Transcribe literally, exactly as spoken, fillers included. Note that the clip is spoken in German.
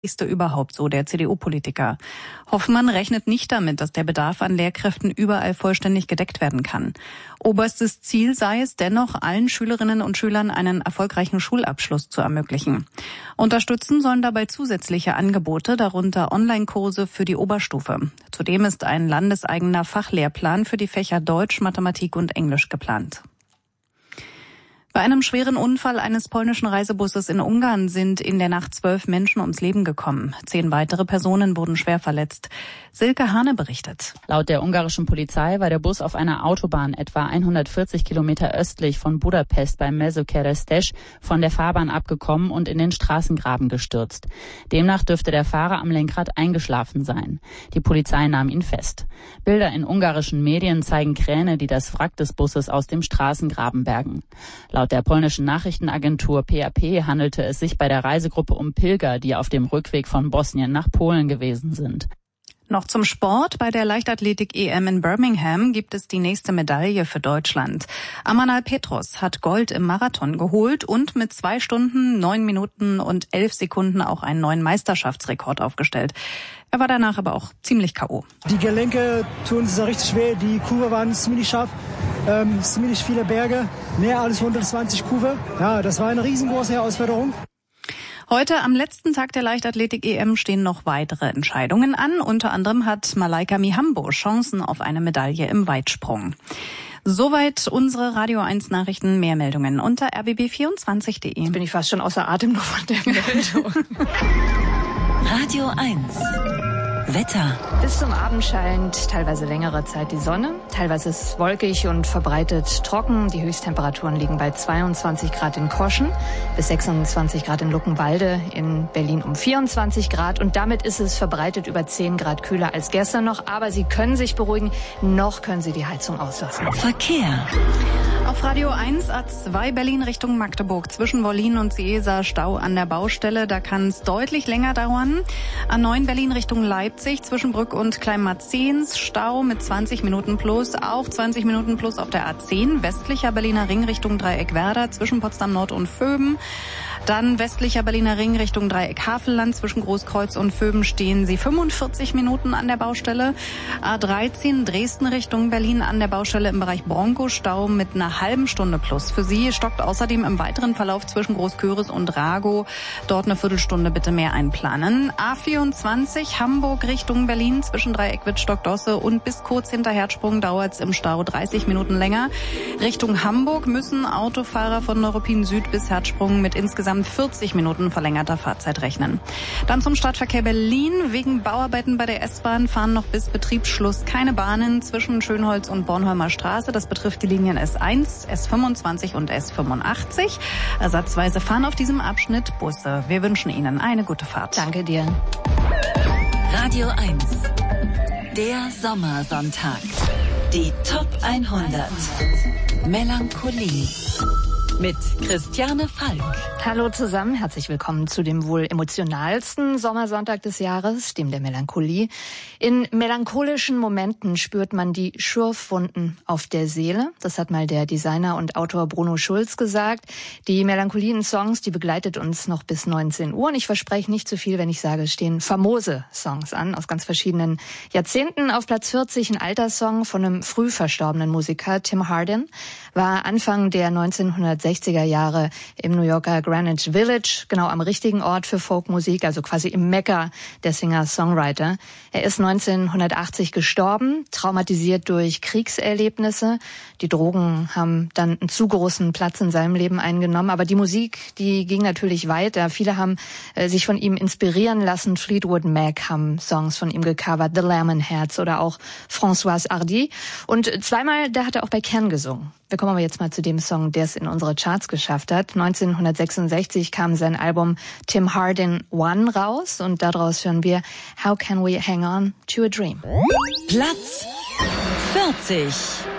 Ist überhaupt so, der C D U-Politiker. Hoffmann rechnet nicht damit, dass der Bedarf an Lehrkräften überall vollständig gedeckt werden kann. Oberstes Ziel sei es dennoch, allen Schülerinnen und Schülern einen erfolgreichen Schulabschluss zu ermöglichen. Unterstützen sollen dabei zusätzliche Angebote, darunter Online-Kurse für die Oberstufe. Zudem ist ein landeseigener Fachlehrplan für die Fächer Deutsch, Mathematik und Englisch geplant. Bei einem schweren Unfall eines polnischen Reisebusses in Ungarn sind in der Nacht zwölf Menschen ums Leben gekommen. Zehn weitere Personen wurden schwer verletzt. Silke Hane berichtet. Laut der ungarischen Polizei war der Bus auf einer Autobahn etwa hundertvierzig Kilometer östlich von Budapest bei Mezőkeresztes von der Fahrbahn abgekommen und in den Straßengraben gestürzt. Demnach dürfte der Fahrer am Lenkrad eingeschlafen sein. Die Polizei nahm ihn fest. Bilder in ungarischen Medien zeigen Kräne, die das Wrack des Busses aus dem Straßengraben bergen. Laut der polnischen Nachrichtenagentur P A P handelte es sich bei der Reisegruppe um Pilger, die auf dem Rückweg von Bosnien nach Polen gewesen sind. Noch zum Sport. Bei der Leichtathletik-E M in Birmingham gibt es die nächste Medaille für Deutschland. Amanal Petros hat Gold im Marathon geholt und mit zwei Stunden, neun Minuten und elf Sekunden auch einen neuen Meisterschaftsrekord aufgestellt. Er war danach aber auch ziemlich K O Die Gelenke tun sehr richtig weh, die Kurve waren ziemlich scharf, ähm, ziemlich viele Berge, mehr als hundertzwanzig Kurve. Ja, das war eine riesengroße Herausforderung. Heute am letzten Tag der Leichtathletik-E M stehen noch weitere Entscheidungen an. Unter anderem hat Malaika Mihambo Chancen auf eine Medaille im Weitsprung. Soweit unsere Radio eins Nachrichten. Mehr Meldungen unter r b b vierundzwanzig punkt de. Jetzt bin ich fast schon außer Atem noch von der Meldung. Radio eins. Wetter. Bis zum Abend scheint teilweise längere Zeit die Sonne. Teilweise ist es wolkig und verbreitet trocken. Die Höchsttemperaturen liegen bei zweiundzwanzig Grad in Koschen, bis sechsundzwanzig Grad in Luckenwalde, in Berlin um vierundzwanzig Grad. Und damit ist es verbreitet über zehn Grad kühler als gestern noch. Aber Sie können sich beruhigen, noch können Sie die Heizung auslassen. Verkehr. Auf Radio eins A zwei Berlin Richtung Magdeburg zwischen Wollin und Seesa Stau an der Baustelle. Da kann es deutlich länger dauern. A neun Berlin Richtung Leipzig zwischen Brück und Kleinmarzens Stau mit zwanzig Minuten plus. Auch zwanzig Minuten plus auf der A zehn westlicher Berliner Ring Richtung Dreieck Werder zwischen Potsdam Nord und Vöben. Dann westlicher Berliner Ring Richtung Dreieck Havelland zwischen Großkreuz und Vöben stehen Sie fünfundvierzig Minuten an der Baustelle. A dreizehn Dresden Richtung Berlin an der Baustelle im Bereich Bronco Stau mit einer halben Stunde plus. Für Sie stockt außerdem im weiteren Verlauf zwischen Großköris und Ragow. Dort eine Viertelstunde bitte mehr einplanen. A vierundzwanzig Hamburg Richtung Berlin zwischen Dreieck Wittstock-Dosse und bis kurz hinter Herzsprung dauert es im Stau dreißig Minuten länger. Richtung Hamburg müssen Autofahrer von Neuruppin Süd bis Herzsprung mit insgesamt vierzig Minuten verlängerter Fahrzeit rechnen. Dann zum Stadtverkehr Berlin. Wegen Bauarbeiten bei der S-Bahn fahren noch bis Betriebsschluss keine Bahnen zwischen Schönholz und Bornholmer Straße. Das betrifft die Linien S eins, S fünfundzwanzig und S fünfundachtzig. Ersatzweise fahren auf diesem Abschnitt Busse. Wir wünschen Ihnen eine gute Fahrt. Danke dir. Radio eins. Der Sommersonntag. Die Top hundert. Melancholie. Mit Christiane Falk. Hallo zusammen, herzlich willkommen zu dem wohl emotionalsten Sommersonntag des Jahres, dem der Melancholie. In melancholischen Momenten spürt man die Schürfwunden auf der Seele. Das hat mal der Designer und Autor Bruno Schulz gesagt. Die Melancholie in Songs, die begleitet uns noch bis neunzehn Uhr. Und ich verspreche nicht zu viel, wenn ich sage, es stehen famose Songs an, aus ganz verschiedenen Jahrzehnten. Auf Platz vierzig ein alter Song von einem früh verstorbenen Musiker, Tim Hardin, war Anfang der neunzehnhundertsechziger Jahre im New Yorker Greenwich Village, genau am richtigen Ort für Folkmusik, also quasi im Mekka der Singer-Songwriter. Er ist neunzehnhundertachtzig gestorben, traumatisiert durch Kriegserlebnisse. Die Drogen haben dann einen zu großen Platz in seinem Leben eingenommen, aber die Musik, die ging natürlich weiter. Viele haben äh, sich von ihm inspirieren lassen. Fleetwood Mac haben Songs von ihm gecovert, The Lemonheads oder auch Françoise Hardy. Und zweimal, da hat er auch bei Kern gesungen. Wir kommen aber jetzt mal zu dem Song, der es in unsere Charts geschafft hat. neunzehnhundertsechsundsechzig kam sein Album Tim Hardin One raus und daraus hören wir How Can We Hang On to a Dream. Platz vierzig.